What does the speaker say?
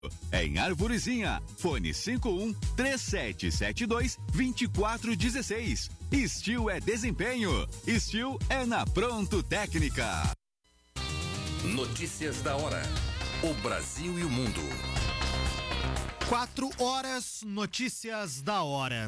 É em Arvorezinha. Fone 51-3772-2416. Steel é desempenho. Steel é na Pronto Técnica. Notícias da hora. O Brasil e o mundo. 4 horas, notícias da hora.